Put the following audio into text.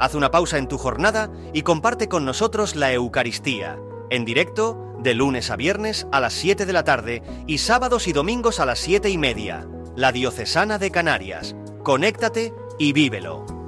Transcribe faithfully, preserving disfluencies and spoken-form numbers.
Haz una pausa en tu jornada y comparte con nosotros la Eucaristía, en directo, de lunes a viernes a las siete de la tarde y sábados y domingos a las siete y media. La Diocesana de Canarias. Conéctate y vívelo.